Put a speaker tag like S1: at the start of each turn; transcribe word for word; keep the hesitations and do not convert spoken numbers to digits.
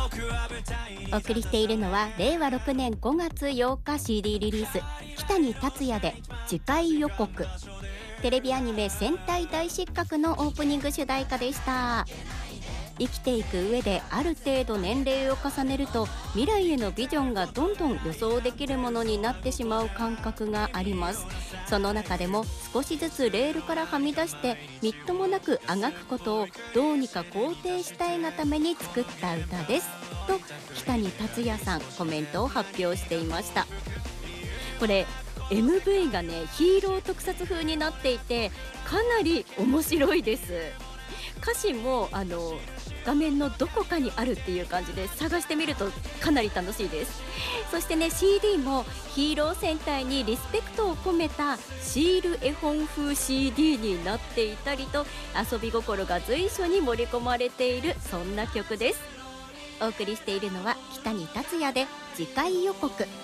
S1: お送りしているのはれいわろくねんごがつようか シーディー リリース、北に達也で次回予告。テレビアニメ戦隊大失格のオープニング主題歌でした。生きていく上である程度年齢を重ねると未来へのビジョンがどんどん予想できるものになってしまう感覚があります。その中でも少しずつレールからはみ出してみっともなくあがくことをどうにか肯定したいがために作った歌ですと北に達也さんコメントを発表していました。これ エムブイ がねヒーロー特撮風になっていてかなり面白いです。歌詞もあの画面のどこかにあるっていう感じで探してみるとかなり楽しいです。そしてね シーディー もヒーロー戦隊にリスペクトを込めたシール絵本風 シーディー になっていたりと遊び心が随所に盛り込まれているそんな曲です。お送りしているのは北に達也で次回予告。